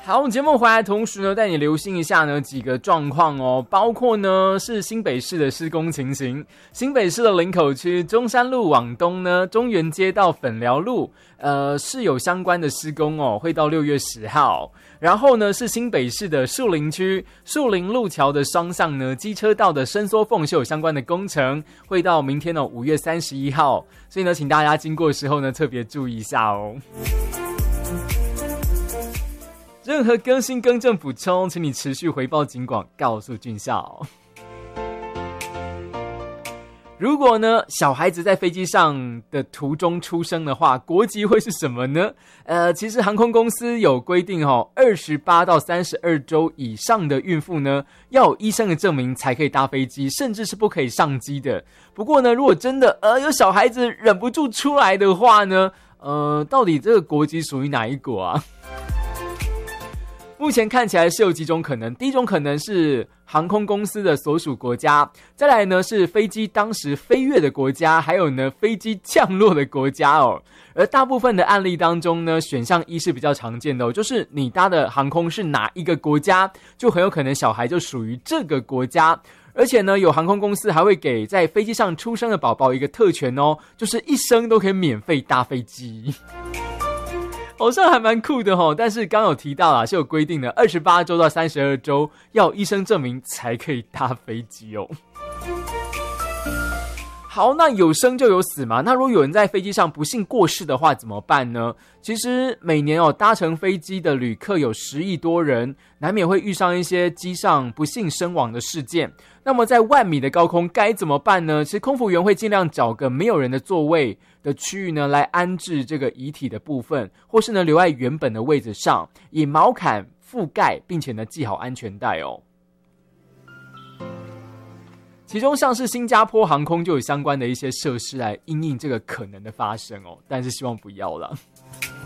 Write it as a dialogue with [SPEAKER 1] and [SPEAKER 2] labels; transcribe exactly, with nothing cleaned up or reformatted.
[SPEAKER 1] 好，节目回来的同时呢，带你留心一下呢几个状况哦，包括呢是新北市的施工情形。新北市的林口区中山路往东呢，中原街到粉寮路，呃是有相关的施工哦，会到六月十号。然后呢是新北市的树林区树林路桥的双向呢，机车道的伸缩缝是有相关的工程，会到明天的五月三十一号。所以呢，请大家经过的时候呢，特别注意一下哦。任何更新更正补充，请你持续回报警广，告诉军校。如果呢，小孩子在飞机上的途中出生的话，国籍会是什么呢？呃，其实航空公司有规定哦，二十八到三十二周以上的孕妇呢，要有医生的证明才可以搭飞机，甚至是不可以上机的。不过呢，如果真的呃有小孩子忍不住出来的话呢，呃，到底这个国籍属于哪一国啊？目前看起来是有几种可能，第一种可能是航空公司的所属国家，再来呢是飞机当时飞越的国家，还有呢飞机降落的国家哦。而大部分的案例当中呢，选项一是比较常见的哦，就是你搭的航空是哪一个国家，就很有可能小孩就属于这个国家。而且呢，有航空公司还会给在飞机上出生的宝宝一个特权哦，就是一生都可以免费搭飞机。好像还蛮酷的齁，但是刚有提到啦，是有规定的，二十八周到三十二周要有医生证明才可以搭飞机哦。好，那有生就有死嘛，那如果有人在飞机上不幸过世的话怎么办呢？其实每年哦，搭乘飞机的旅客有十亿多人，难免会遇上一些机上不幸身亡的事件。那么在万米的高空该怎么办呢？其实空服员会尽量找个没有人的座位的区域呢，来安置这个遗体的部分，或是呢留在原本的位置上，以毛毯覆盖，并且呢系好安全带哦。其中像是新加坡航空就有相关的一些设施来因应这个可能的发生哦，但是希望不要了。